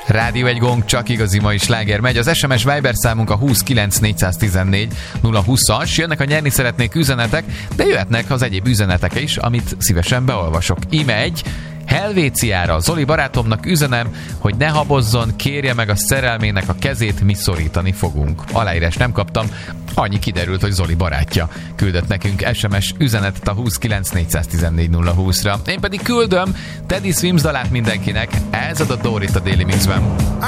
Rádió egy gong, csak igazi mai sláger megy. Az SMS Viber számunk a 29414 020-as. Jönnek a nyerni szeretnék üzenetek, de jöhetnek az egyéb üzenetek is, amit szívesen beolvasok. Íme egy Helvéciára. Zoli barátomnak üzenem, hogy ne habozzon, kérje meg a szerelmének a kezét, mi szorítani fogunk. Aláírás nem kaptam, annyi kiderült, hogy Zoli barátja küldött nekünk SMS üzenetet a 29414 020-ra. Én pedig küldöm Teddy Swims dalát mindenkinek, ez ad a Dorit a Daily Mixben.